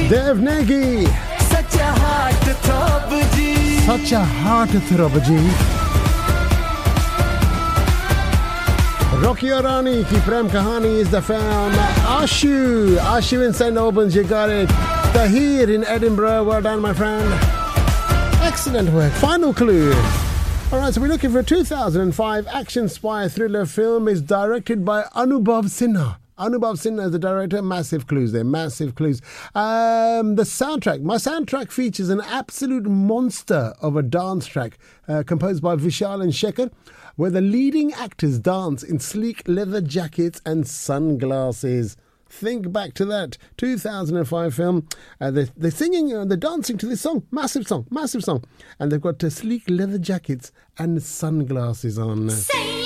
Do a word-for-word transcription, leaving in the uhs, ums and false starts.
Dev Negi. Such a heart throb ji. Such a heart throb ji. Rocky Orani ki Prem Kahani is the film. Ashu. Ashu in Saint Albans, you got it. Tahir in Edinburgh, well done, my friend. Excellent work. Final clue. All right, so we're looking for a two thousand five action spy thriller film. It's directed by Anubhav Sinha. Anubhav Sinha is the director. Massive clues there, massive clues. Um, the soundtrack. My soundtrack features an absolute monster of a dance track uh, composed by Vishal and Shekhar, where the leading actors dance in sleek leather jackets and sunglasses. Think back to that two thousand five film. Uh, they're, they're singing, uh, they're dancing to this song. Massive song, massive song. And they've got uh, sleek leather jackets and sunglasses on. Say